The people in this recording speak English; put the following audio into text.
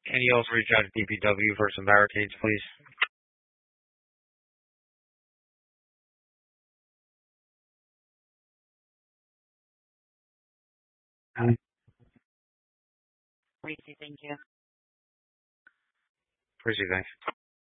Can you also reach out to DPW for some barricades, please? Tracy, thank you. Appreciate that.